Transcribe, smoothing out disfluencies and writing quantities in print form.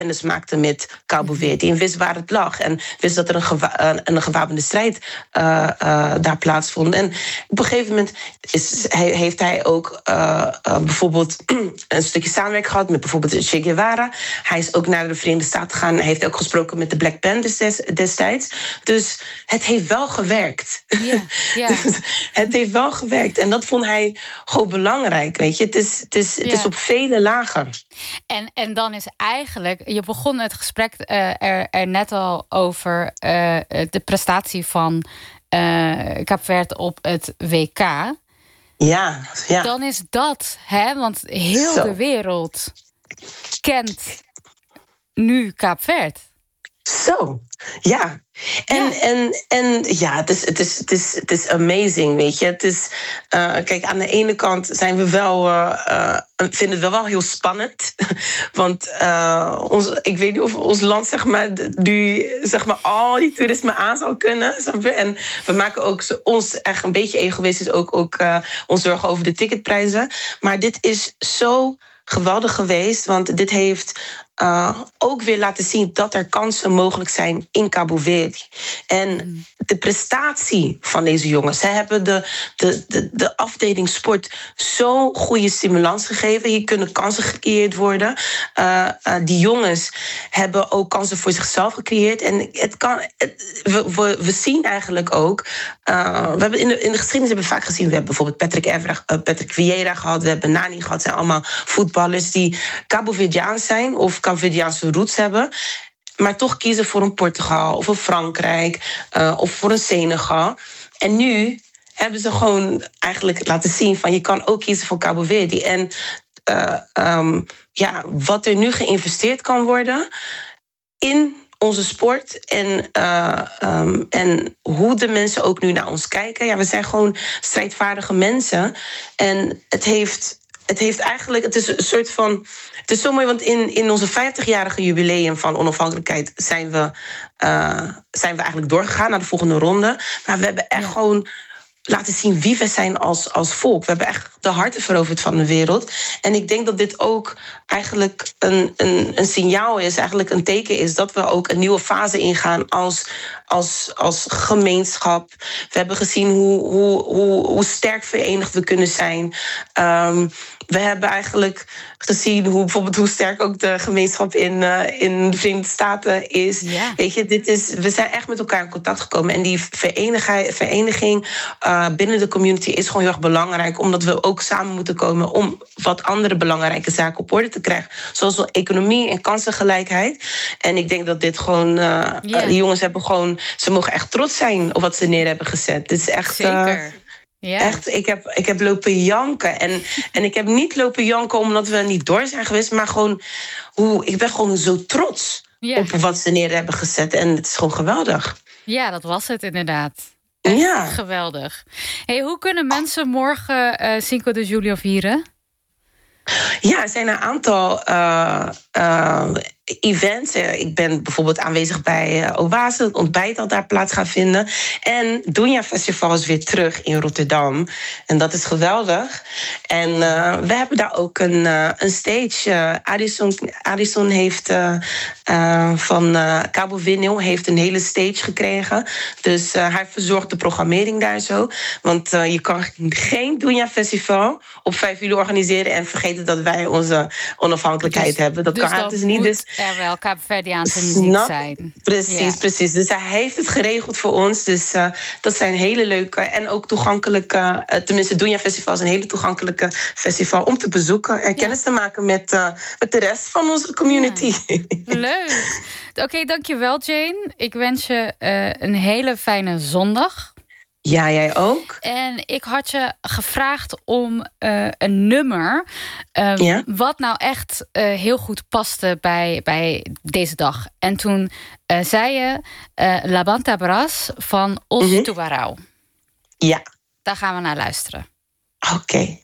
kennis maakte met Cabo Verde en wist waar het lag. En wist dat er een gewapende strijd daar plaatsvond. En op een gegeven moment heeft hij ook bijvoorbeeld een stukje samenwerking gehad met bijvoorbeeld Che Guevara. Hij is ook naar de Verenigde Staten gegaan. Hij heeft ook gesproken met de Black Panthers destijds. Dus het heeft wel gewerkt. Ja. Dus het heeft wel gewerkt. En dat vond hij gewoon belangrijk. Weet je? Het is op vele lagen. En dan is eigenlijk, je begon het gesprek er net al over de prestatie van Kaapverd op het WK. Ja. Dan is dat, want heel de wereld kent nu Kaapverd. Zo, ja. En ja, het is amazing, weet je. Het is, kijk, aan de ene kant zijn we vinden het wel heel spannend. Want ik weet niet of ons land, zeg maar, nu, zeg maar, al die toerisme aan zou kunnen. En we maken ook ons echt een beetje egoïstisch ook ons zorgen over de ticketprijzen. Maar dit is zo geweldig geweest, want dit heeft ook weer laten zien dat er kansen mogelijk zijn in Cabo Verde. En de prestatie van deze jongens. Ze hebben de afdeling sport zo'n goede stimulans gegeven. Hier kunnen kansen gecreëerd worden. Die jongens hebben ook kansen voor zichzelf gecreëerd. En we zien eigenlijk ook. We hebben in de geschiedenis hebben we vaak gezien. We hebben bijvoorbeeld Patrick Vieira gehad. We hebben Nani gehad. Het zijn allemaal voetballers die Cabo-Verdiaans zijn of Cabo-Verdiaanse roots hebben, maar toch kiezen voor een Portugal of een Frankrijk of voor een Senegal. En nu hebben ze gewoon eigenlijk laten zien van je kan ook kiezen voor Cabo Verde. En wat er nu geïnvesteerd kan worden in onze sport en hoe de mensen ook nu naar ons kijken. Ja, we zijn gewoon strijdvaardige mensen. En het is een soort van. Het is zo mooi, want in onze 50-jarige jubileum van onafhankelijkheid zijn we eigenlijk doorgegaan naar de volgende ronde. Maar we hebben echt gewoon laten zien wie we zijn als volk. We hebben echt de harten veroverd van de wereld. En ik denk dat dit ook eigenlijk een signaal is, eigenlijk een teken is dat we ook een nieuwe fase ingaan als gemeenschap. We hebben gezien hoe sterk verenigd we kunnen zijn. We hebben eigenlijk gezien hoe sterk ook de gemeenschap in de Verenigde Staten is. Ja. Weet je, we zijn echt met elkaar in contact gekomen. En die vereniging binnen de community is gewoon heel erg belangrijk, omdat we ook samen moeten komen om wat andere belangrijke zaken op orde te krijgen. Zoals economie en kansengelijkheid. En ik denk dat dit gewoon. Die jongens hebben gewoon. Ze mogen echt trots zijn op wat ze neer hebben gezet. Dit is echt. Zeker. Ja. Echt, ik heb lopen janken. En ik heb niet lopen janken omdat we niet door zijn geweest, maar gewoon ik ben gewoon zo trots op wat ze neer hebben gezet. En het is gewoon geweldig. Ja, dat was het inderdaad. Echt geweldig. Hey, hoe kunnen mensen morgen Cinco de Julio vieren? Ja, er zijn een aantal events. Ik ben bijvoorbeeld aanwezig bij Oase, het ontbijt dat daar plaats gaat vinden. En Dunja Festival is weer terug in Rotterdam. En dat is geweldig. En we hebben daar ook een stage. Addison heeft van Cabo Vinil heeft een hele stage gekregen. Dus hij verzorgt de programmering daar zo. Want je kan geen Dunja Festival op 5 juli organiseren en vergeten dat wij onze onafhankelijkheid hebben. Dat kan dus niet. Dus er wel Kaapverdiaanse muziek zijn. Precies. Dus hij heeft het geregeld voor ons. Dus dat zijn hele leuke en ook toegankelijke. Tenminste, Dunja Festival is een hele toegankelijke festival om te bezoeken en kennis te maken met de rest van onze community. Ja. Leuk. Oké, dankjewel Jane. Ik wens je een hele fijne zondag. Ja, jij ook. En ik had je gevraagd om een nummer wat nou echt heel goed paste bij deze dag. En toen zei je La Banda Bras van Os Tubarão. Ja. Daar gaan we naar luisteren. Oké.